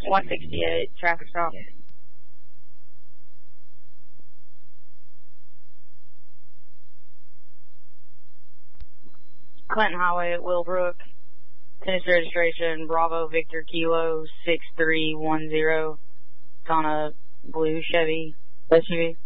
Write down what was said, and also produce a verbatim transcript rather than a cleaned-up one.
one sixty-eight, traffic stop. Clinton Highway at Willbrook. Tennessee registration, Bravo Victor Kilo six three one zero. It's on a blue Chevy S U V.